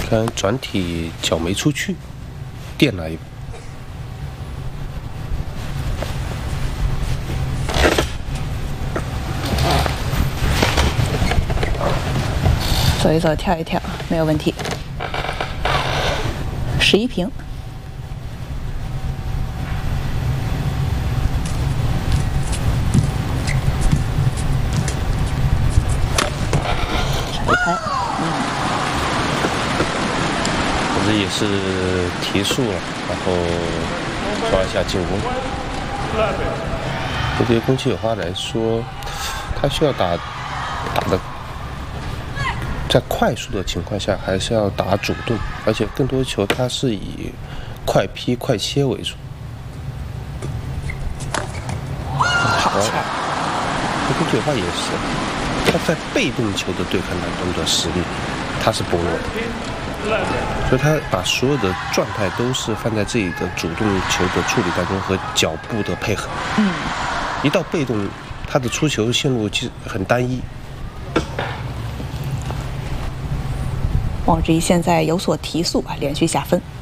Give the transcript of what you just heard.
看转体脚没出去，垫了一步。 走一走，跳一跳，没有问题。11平。上一拍， 这也是提速了，然后抓一下进攻。对于宫崎有花来说，他需要打的。在快速的情况下，还是要打主动，而且更多球它是以快劈快切为主。 好球！ 宫崎有花也是，他在被动球的对抗当中的实力，他是薄弱的，所以他把所有的状态都是放在自己的主动球的处理当中和脚步的配合。一到被动，他的出球线路其实很单一。 王之一现在有所提速啊，连续下分。